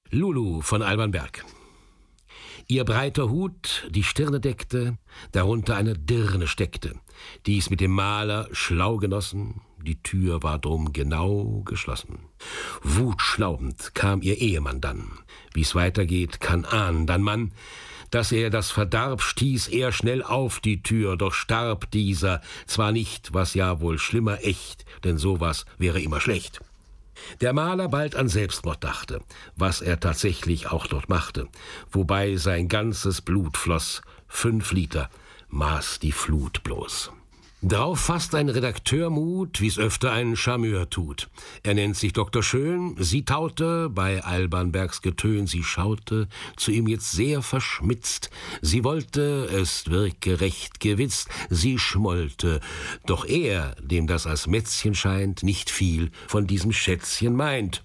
Lulu von Alban Berg. Ihr breiter Hut die Stirne deckte, darunter eine Dirne steckte. Dies mit dem Maler schlau genossen, die Tür war drum genau geschlossen. Wutschnaubend kam ihr Ehemann dann. Wie's weitergeht, kann ahnen dann man, dass er das verdarb, stieß er schnell auf die Tür, doch starb dieser zwar nicht, was ja wohl schlimmer echt, denn sowas wäre immer schlecht. Der Maler bald an Selbstmord dachte, was er tatsächlich auch dort machte, wobei sein ganzes Blut floss, 5 Liter maß die Flut bloß. Drauf fasst ein Redakteur Mut, wie's öfter ein Charmeur tut. Er nennt sich Dr. Schön, sie taute, bei Alban Bergs Getön, sie schaute, zu ihm jetzt sehr verschmitzt. Sie wollte, es wirke recht gewitzt, sie schmollte. Doch er, dem das als Mätzchen scheint, nicht viel von diesem Schätzchen meint.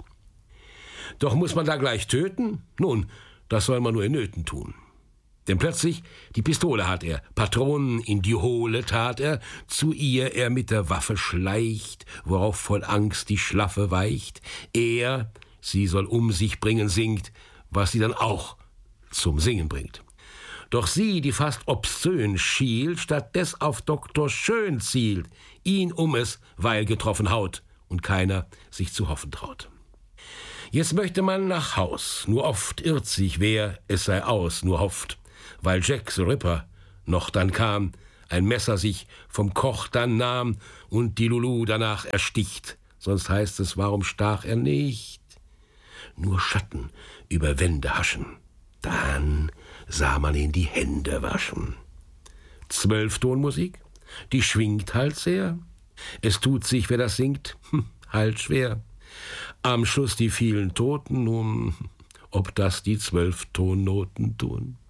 Doch muss man da gleich töten? Nun, das soll man nur in Nöten tun. Denn plötzlich die Pistole hat er, Patronen in die Hohle tat er, zu ihr er mit der Waffe schleicht, worauf voll Angst die Schlaffe weicht. Er, sie soll um sich bringen, singt, was sie dann auch zum Singen bringt. Doch sie, die fast obszön schielt, stattdessen auf Dr. Schön zielt, ihn es, weil getroffen haut und keiner sich zu hoffen traut. Jetzt möchte man nach Haus, nur oft irrt sich wer, es sei aus, nur hofft, weil Jack the Ripper noch dann kam, ein Messer sich vom Koch dann nahm und die Lulu danach ersticht. Sonst heißt es, warum stach er nicht? Nur Schatten über Wände haschen. Dann sah man ihn die Hände waschen. 12-Ton-Musik, die schwingt halt sehr. Es tut sich, wer das singt, halt schwer. Am Schluss die vielen Toten, nun, ob das die 12-Tonnoten tun.